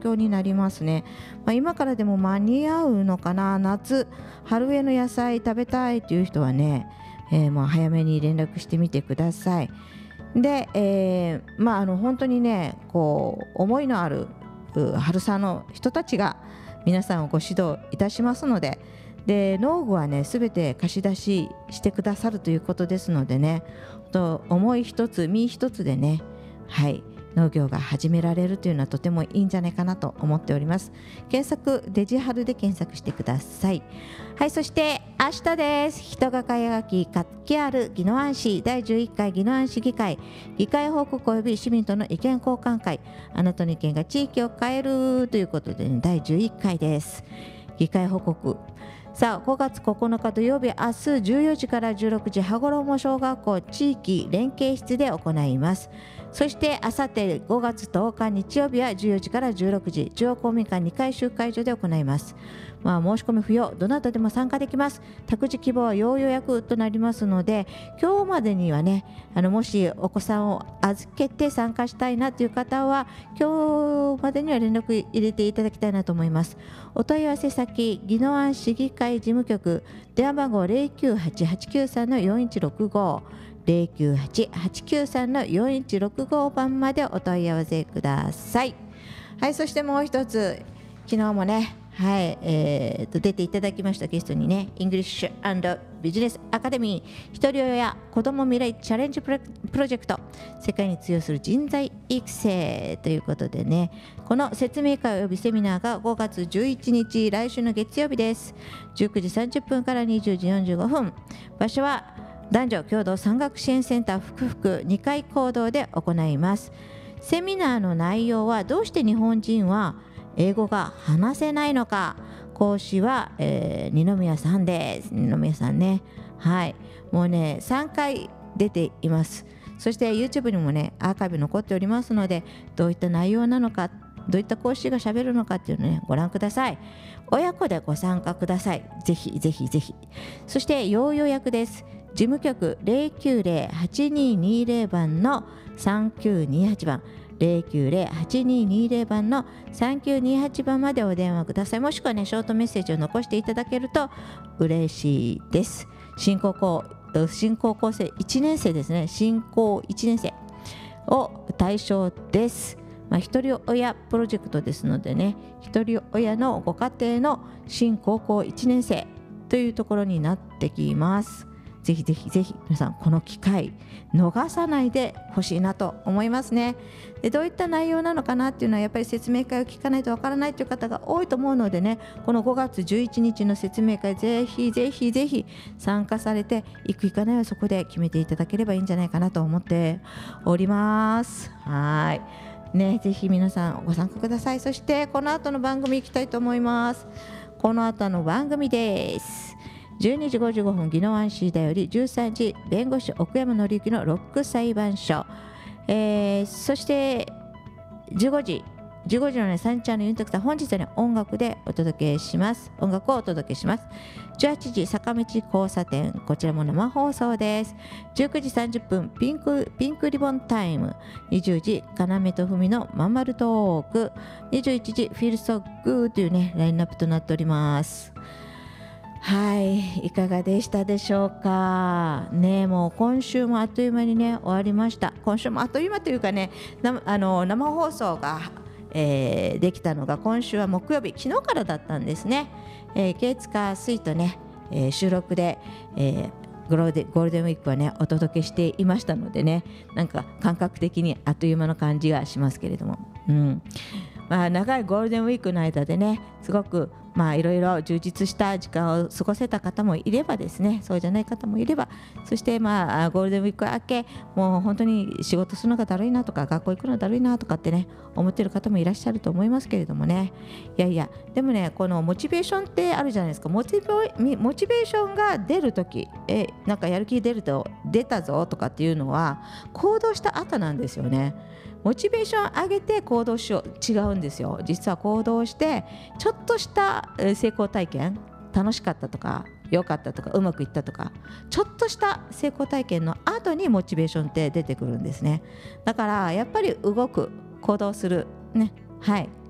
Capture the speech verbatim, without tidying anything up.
況になりますね。まあ、今からでも間に合うのかな。夏春植えの野菜食べたいという人はね、えー、まあ早めに連絡してみてください。で、えーまあ、あの本当にねこう思いのある春さんの人たちが皆さんをご指導いたしますので、で農具はね全て貸し出ししてくださるということですのでね、と思い一つ身一つでね、はい農業が始められるというのはとてもいいんじゃないかなと思っております。検索デジハルで検索してください。はい、そして明日です。人が輝き活気ある宜野湾市だいじゅういっかい宜野湾市議会議会報告及び市民との意見交換会、あなたの意見が地域を変えるということで、ね、だいじゅういっかいです。議会報告、さあごがつここのか土曜日、明日じゅうよじからじゅうろくじ羽衣小学校地域連携室で行います。そしてあさってごがつとおか日曜日はじゅうよじからじゅうろくじ中央公民館にかい集会所で行います。まあ、申し込み不要、どなたでも参加できます。託児希望は要予約となりますので、今日までにはね、あのもしお子さんを預けて参加したいなという方は今日までには連絡入れていただきたいなと思います。お問い合わせ先、宜野湾市議会事務局、電話番号 ゼロきゅうはちはちきゅうさんのよんいちろくご ゼロきゅうはちはちきゅうさんのよんいちろくご番までお問い合わせください。はい、そしてもう一つ、昨日もね、はい、えー、と出ていただきましたゲストにね、イングリッシュ&ビジネスアカデミーひとり親子ども未来チャレンジプロ、プロジェクト世界に通用する人材育成ということでね、この説明会およびセミナーがごがつじゅういちにち来週の月曜日です。じゅうくじさんじゅっぷんからにじゅうじよんじゅうごふん、場所は男女共同産学支援センター福福にかい講堂で行います。セミナーの内容は、どうして日本人は英語が話せないのか。講師は、えー、二宮さんです。二宮さんね、はい、もうねさんかい出ています。そして YouTube にもねアーカイブ残っておりますので、どういった内容なのか、どういった講師がしゃべるのかっていうのをねご覧ください。親子でご参加ください。ぜひぜひぜひ。そして要予約です。事務局 ゼロきゅうゼロ はちにーにーゼロ 番のさんきゅうにーはち番、ゼロきゅうゼロ はちにーにーゼロ 番のさんきゅうにーはち番までお電話ください。もしくはねショートメッセージを残していただけると嬉しいです。新高校新高校生いちねん生ですね、新高いちねん生を対象です。まあ、一人親プロジェクトですのでね、一人親のご家庭の新高校いちねん生というところになってきます。ぜひぜひぜひ皆さんこの機会逃さないでほしいなと思いますね。でどういった内容なのかなっていうのはやっぱり説明会を聞かないとわからないという方が多いと思うのでね、このごがつじゅういちにちの説明会ぜひぜひぜひ参加されて、行く行かないはそこで決めていただければいいんじゃないかなと思っております。はいね、ぜひ皆さんご参加ください。そしてこの後の番組行きたいと思います。この後の番組です。じゅうにじごじゅうごふん宜野湾市だよりじゅうさんじ弁護士奥山紀之のロック裁判所、えー、そしてじゅうごじじゅうごじのねサンチャーのユンタクさん、本日はね音楽でお届けします。音楽をお届けします。じゅうはちじ坂道交差点、こちらも生放送です。じゅうくじさんじゅっぷんピンクピンクリボンタイム、にじゅうじ要とふみのまんまるトーク、にじゅういちじフィルソグーというねラインナップとなっております。はい、いかがでしたでしょうかね。もう今週もあっという間にね終わりました。今週もあっという間というかね、なあの生放送が、えー、できたのが今週は木曜日、昨日からだったんですね。えー、月火水とね、えー、収録で、えーゴールデン、ゴールデンウィークはねお届けしていましたのでね、なんか感覚的にあっという間の感じがしますけれども、うんまあ、長いゴールデンウィークの間でねすごくまあいろいろ充実した時間を過ごせた方もいればですね、そうじゃない方もいれば、そしてまあゴールデンウィーク明けもう本当に仕事するのがだるいなとか学校行くのだるいなとかってね思ってる方もいらっしゃると思いますけれどもね、いやいやでもねこのモチベーションってあるじゃないですか。モチベ、モチベーションが出るとき、えなんかやる気出ると出たぞとかっていうのは行動した後なんですよね。モチベーション上げて行動しよう、違うんですよ。実は行動してちょっとした成功体験、楽しかったとか良かったとかうまくいったとか、ちょっとした成功体験の後にモチベーションって出てくるんですね。だからやっぱり動く、行動するね、はい、